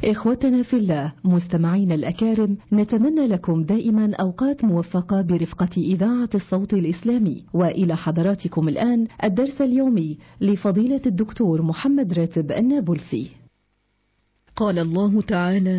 إخوتنا في الله مستمعين الأكارم، نتمنى لكم دائما أوقات موفقة برفقة إذاعة الصوت الإسلامي. وإلى حضراتكم الآن الدرس اليومي لفضيلة الدكتور محمد راتب النابلسي. قال الله تعالى: